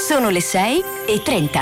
Sono le 6:30.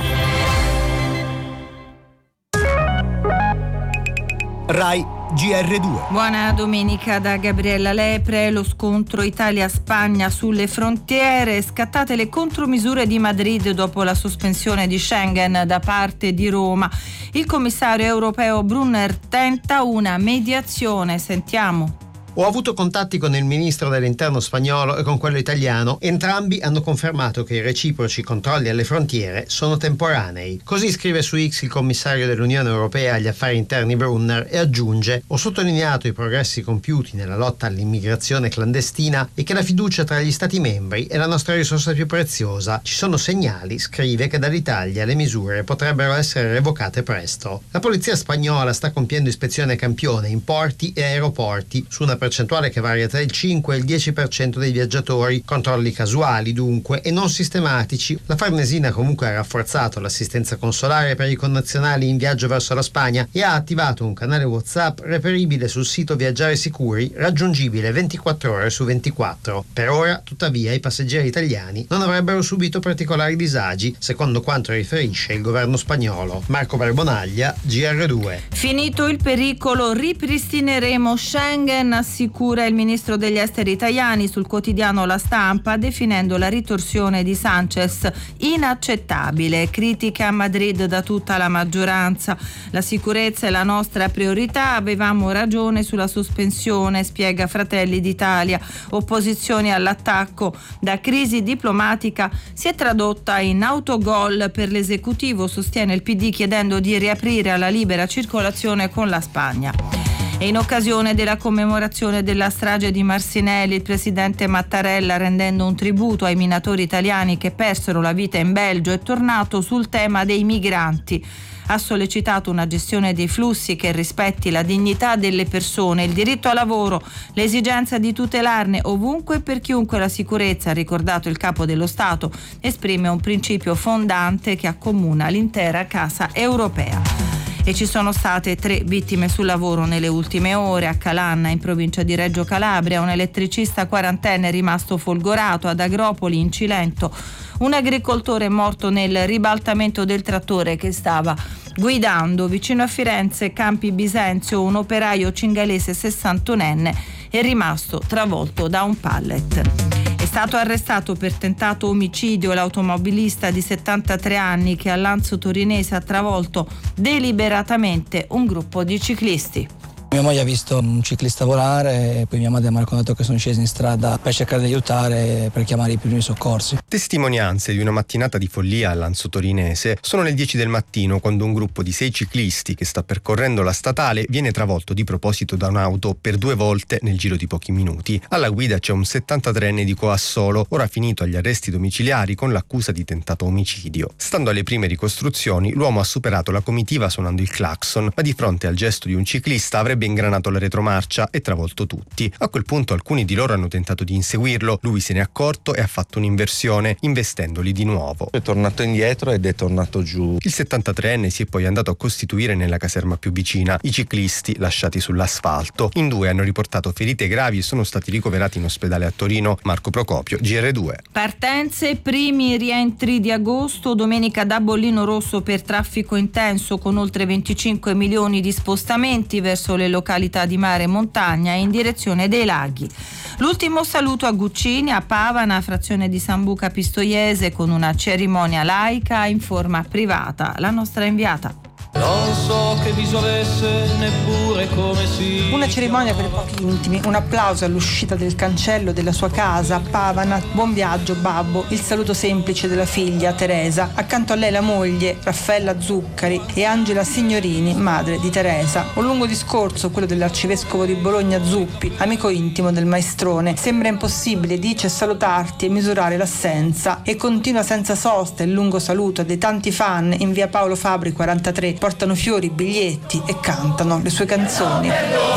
Rai GR2. Buona domenica da Gabriella Lepre. Lo scontro Italia-Spagna sulle frontiere, scattate le contromisure di Madrid dopo la sospensione di Schengen da parte di Roma. Il commissario europeo Brunner tenta una mediazione. Sentiamo. Ho avuto contatti con il ministro dell'interno spagnolo e con quello italiano. Entrambi hanno confermato che i reciproci controlli alle frontiere sono temporanei. Così scrive su X il commissario dell'Unione Europea agli affari interni Brunner e aggiunge: ho sottolineato i progressi compiuti nella lotta all'immigrazione clandestina e che la fiducia tra gli Stati membri è la nostra risorsa più preziosa. Ci sono segnali, scrive, che dall'Italia le misure potrebbero essere revocate presto. La polizia spagnola sta compiendo ispezioni a campione in porti e aeroporti su una percentuale che varia tra il 5 e il 10% dei viaggiatori, controlli casuali dunque e non sistematici. La Farnesina comunque ha rafforzato l'assistenza consolare per i connazionali in viaggio verso la Spagna e ha attivato un canale WhatsApp reperibile sul sito Viaggiare Sicuri, raggiungibile 24 ore su 24. Per ora, tuttavia, i passeggeri italiani non avrebbero subito particolari disagi, secondo quanto riferisce il governo spagnolo. Marco Barbonaglia, GR2. Finito il pericolo, ripristineremo Schengen, assicura il ministro degli esteri italiani sul quotidiano La Stampa, definendo la ritorsione di Sánchez inaccettabile. Critica a Madrid da tutta la maggioranza. La sicurezza è la nostra priorità, avevamo ragione sulla sospensione, spiega Fratelli d'Italia. Opposizione all'attacco. Da crisi diplomatica si è tradotta in autogol per l'esecutivo, sostiene il PD, chiedendo di riaprire alla libera circolazione con la Spagna. E in occasione della commemorazione della strage di Marcinelle, il presidente Mattarella, rendendo un tributo ai minatori italiani che persero la vita in Belgio, è tornato sul tema dei migranti. Ha sollecitato una gestione dei flussi che rispetti la dignità delle persone, il diritto al lavoro, l'esigenza di tutelarne ovunque e per chiunque la sicurezza, ha ricordato il capo dello Stato. Esprime un principio fondante che accomuna l'intera casa europea. E ci sono state 3 vittime sul lavoro nelle ultime ore. A Calanna, in provincia di Reggio Calabria, un elettricista quarantenne è rimasto folgorato. Ad Agropoli, in Cilento, un agricoltore è morto nel ribaltamento del trattore che stava guidando. Vicino a Firenze, Campi Bisenzio, un operaio cingalese 61enne è rimasto travolto da un pallet. È stato arrestato per tentato omicidio l'automobilista di 73 anni che a Lanzo Torinese ha travolto deliberatamente un gruppo di ciclisti. Mia moglie ha visto un ciclista volare e poi mia madre mi ha raccontato che sono scesi in strada per cercare di aiutare, per chiamare i primi soccorsi. Testimonianze di una mattinata di follia a Lanzo Torinese. Sono le 10 del mattino quando un gruppo di 6 ciclisti che sta percorrendo la statale viene travolto di proposito da un'auto per 2 volte nel giro di pochi minuti. Alla guida c'è un 73enne di Coassolo, ora finito agli arresti domiciliari con l'accusa di tentato omicidio. Stando alle prime ricostruzioni, l'uomo ha superato la comitiva suonando il clacson, ma di fronte al gesto di un ciclista avrebbe ingranato la retromarcia e travolto tutti. A quel punto alcuni di loro hanno tentato di inseguirlo, lui se ne è accorto e ha fatto un'inversione, investendoli di nuovo. È tornato indietro ed è tornato giù. Il 73enne si è poi andato a costituire nella caserma più vicina, i ciclisti lasciati sull'asfalto. In 2 hanno riportato ferite gravi e sono stati ricoverati in ospedale a Torino. Marco Procopio, GR2. Partenze, primi rientri di agosto, domenica da Bollino Rosso per traffico intenso con oltre 25 milioni di spostamenti verso le località di mare e montagna e in direzione dei laghi. L'ultimo saluto a Guccini, a Pavana, frazione di Sambuca Pistoiese, con una cerimonia laica in forma privata. La nostra inviata. Non so che viso avesse neppure come si. Una cerimonia per pochi intimi, un applauso all'uscita del cancello della sua casa a Pavana. Buon viaggio babbo, il saluto semplice della figlia Teresa, accanto a lei la moglie Raffaella Zuccari e Angela Signorini, madre di Teresa. Un lungo discorso, quello dell'arcivescovo di Bologna Zuppi, amico intimo del maestrone. Sembra impossibile, dice, salutarti e misurare l'assenza, e continua senza sosta il lungo saluto dei tanti fan in via Paolo Fabri 43. Portano fiori, biglietti e cantano le sue canzoni.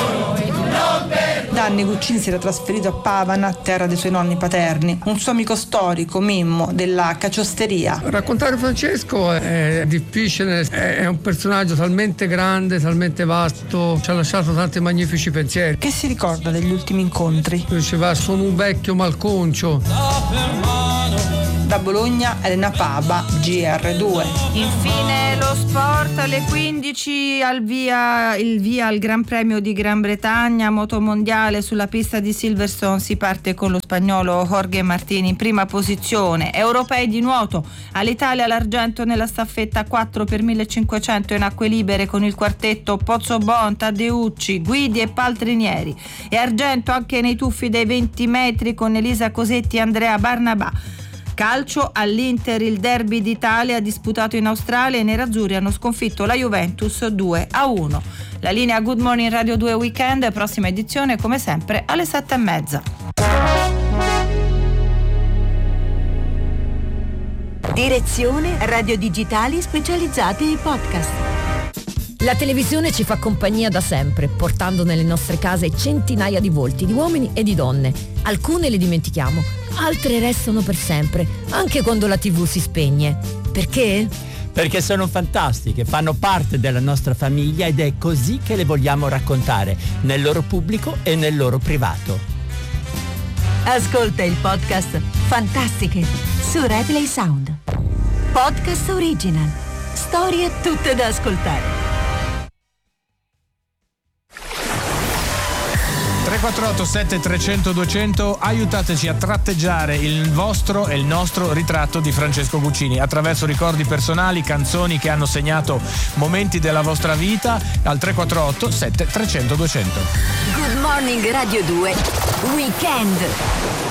Da anni Guccini si era trasferito a Pavana, terra dei suoi nonni paterni. Un suo amico storico, Mimmo, della caciosteria. Raccontare Francesco è difficile, è un personaggio talmente grande, talmente vasto, ci ha lasciato tanti magnifici pensieri. Che si ricorda degli ultimi incontri? Diceva: sono un vecchio malconcio. Da Da Bologna Elena Paba, GR2. Infine lo sport alle 15 il via al Gran Premio di Gran Bretagna, motomondiale sulla pista di Silverstone. Si parte con lo spagnolo Jorge Martini in prima posizione. Europei di nuoto, all'Italia l'argento nella staffetta 4 per 1500 in acque libere con il quartetto Pozzobon, Taddeucci, Guidi e Paltrinieri, e argento anche nei tuffi dei 20 metri con Elisa Cosetti e Andrea Barnabà. Calcio, all'Inter il derby d'Italia disputato in Australia, e i nerazzurri hanno sconfitto la Juventus 2-1. La linea Good Morning Radio 2 Weekend, prossima edizione come sempre alle 7:30. Direzione Radio Digitali specializzate in podcast. La televisione ci fa compagnia da sempre, portando nelle nostre case centinaia di volti di uomini e di donne. Alcune le dimentichiamo, altre restano per sempre, anche quando la TV si spegne. Perché? Perché sono fantastiche, fanno parte della nostra famiglia ed è così che le vogliamo raccontare, nel loro pubblico e nel loro privato. Ascolta il podcast Fantastiche su Replay Sound. Podcast original. Storie tutte da ascoltare. 348 7300 200, aiutateci a tratteggiare il vostro e il nostro ritratto di Francesco Guccini attraverso ricordi personali, canzoni che hanno segnato momenti della vostra vita al 348 7300 200. Good Morning Radio 2 Weekend.